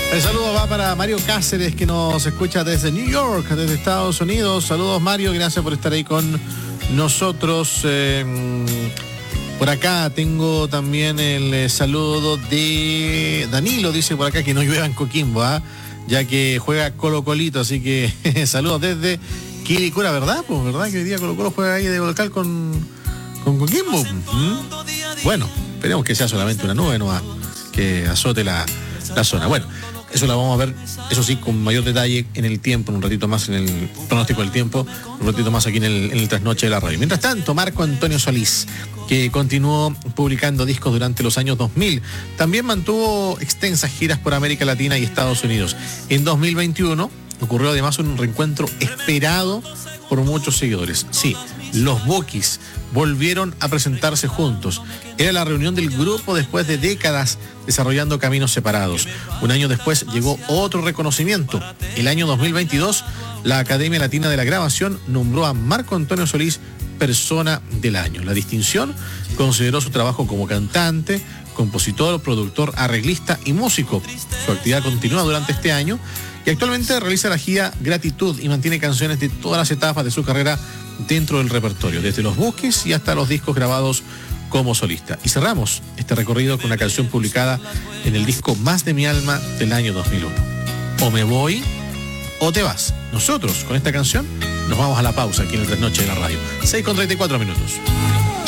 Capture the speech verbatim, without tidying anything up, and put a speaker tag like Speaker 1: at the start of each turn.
Speaker 1: El saludo va para Mario Cáceres, que nos escucha desde New York, desde Estados Unidos. Saludos, Mario, gracias por estar ahí con nosotros. Eh, por acá tengo también el eh, saludo de Danilo, dice por acá que no llueva en Coquimbo, ¿eh? ya que juega Colo Colito, así que saludos desde Quilicura, ¿verdad? Pues verdad que hoy día Colo Colo juega ahí de local con, con Coquimbo. ¿Mm? Bueno, esperemos que sea solamente una nube, no que azote la, la zona. Bueno, eso la vamos a ver, eso sí, con mayor detalle en el tiempo, en un ratito más en el pronóstico del tiempo, un ratito más aquí en el, en el trasnoche de la radio. Mientras tanto, Marco Antonio Solís, que continuó publicando discos durante los años dos mil, también mantuvo extensas giras por América Latina y Estados Unidos. En dos mil veintiuno ocurrió además un reencuentro esperado por muchos seguidores. Sí, los Bukis volvieron a presentarse juntos. Era la reunión del grupo después de décadas desarrollando caminos separados. Un año después llegó otro reconocimiento. El año dos mil veintidós, la Academia Latina de la Grabación nombró a Marco Antonio Solís Persona del Año. La distinción consideró su trabajo como cantante, compositor, productor, arreglista y músico. Su actividad continúa durante este año y actualmente realiza la gira Gratitud y mantiene canciones de todas las etapas de su carrera dentro del repertorio, desde los Bukis y hasta los discos grabados como solista. Y cerramos este recorrido con una canción publicada en el disco Más de mi alma del año dos mil uno. O me voy o te vas. Nosotros con esta canción nos vamos a la pausa aquí en el Trasnoche de la radio. seis con treinta y cuatro minutos.